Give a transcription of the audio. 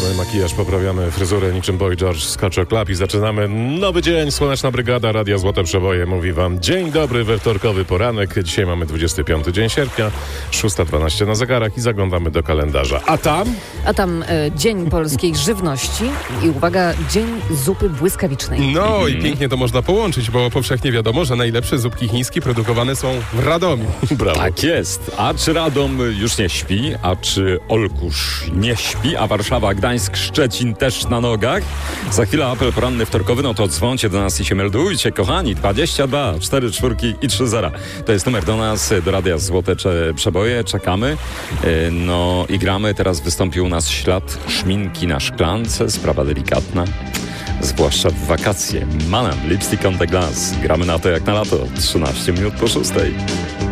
Upiększamy makijaż, poprawiamy fryzurę niczym Boy George z Culture Club i zaczynamy nowy dzień. Słoneczna Brygada Radia Złote Przeboje mówi wam dzień dobry we wtorkowy poranek. Dzisiaj mamy 25 dzień sierpnia, 6:12 na zegarach i zaglądamy do kalendarza. A tam Dzień Polskiej Żywności i uwaga, Dzień Zupy Błyskawicznej. No i pięknie to można połączyć, bo powszechnie wiadomo, że najlepsze zupki chińskie produkowane są w Radomiu. Brawo. Tak jest. A czy Radom już nie śpi? A czy Olkusz nie śpi? A Warszawa, Gdańsk, Szczecin też na nogach? Za chwilę apel poranny wtorkowy, no to dzwońcie do nas i się meldujcie, kochani. 22 4 4 i 3 0. To jest numer do nas, do Radia Złote Przeboje. Czekamy. No i gramy. Teraz wystąpił u nas ślad szminki na szklance. Sprawa delikatna. Zwłaszcza w wakacje. Manem, Lipstick on the Glass. Gramy na to jak na lato. 13 minut po 6.